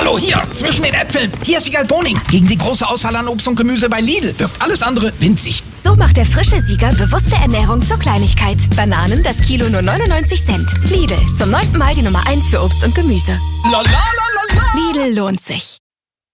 Hallo, hier, zwischen den Äpfeln. Hier ist Wiegald Boning. Gegen die große Auswahl an Obst und Gemüse bei Lidl wirkt alles andere winzig. So macht der frische Sieger bewusste Ernährung zur Kleinigkeit. Bananen, das Kilo nur 99 Cent. Lidl, zum 9. Mal die Nummer 1 für Obst und Gemüse. La la la la la. Lidl lohnt sich.